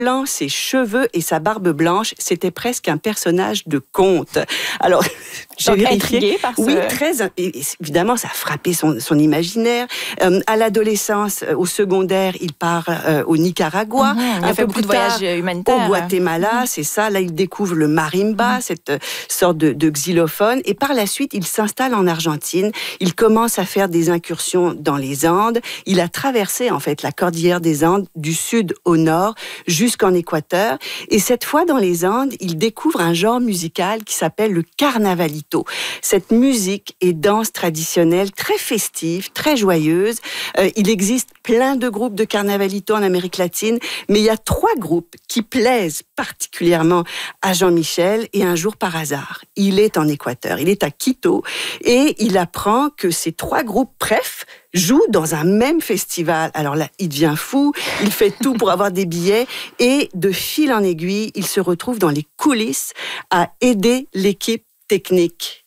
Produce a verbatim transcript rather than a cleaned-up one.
blanc, ses cheveux et sa barbe blanche, c'était presque un personnage de conte. Alors, j'ai vérifié. Par ce... Oui, très. Évidemment, ça a frappé son, son imaginaire. Euh, à l'adolescence, au secondaire, il part euh, au Nicaragua. Mmh, il a fait beaucoup de voyages humanitaires. Au Guatemala, mmh. c'est ça. Là, il découvre le marimba, mmh. cette sorte de, de xylophone. Et par la suite, il s'installe en Argentine. Il commence à faire des incursions dans les Andes. Il a traversé, en fait, la cordillère des Andes du sud au nord, jusqu'en Équateur. Et cette fois, dans les Andes, il découvre un genre musical qui s'appelle le carnavalito. Cette musique et danse traditionnelle très festive, très joyeuse. Euh, il existe plein de groupes de carnavalito en Amérique latine, mais il y a trois groupes qui plaisent particulièrement à Jean-Michel. Et un jour, par hasard, il est en Équateur, il est à Quito, et il apprend que ces trois groupes préf joue dans un même festival. Alors là, il devient fou, il fait tout pour avoir des billets et de fil en aiguille, il se retrouve dans les coulisses à aider l'équipe technique.